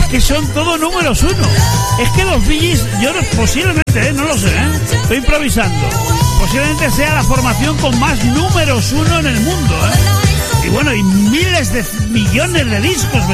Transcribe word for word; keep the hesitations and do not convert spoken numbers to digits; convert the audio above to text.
que son todos números uno. Es que los Bee Gees, yo no, posiblemente, ¿eh? no lo sé, ¿eh? estoy improvisando, posiblemente sea la formación con más números uno en el mundo, ¿eh? Y bueno, y miles de millones de discos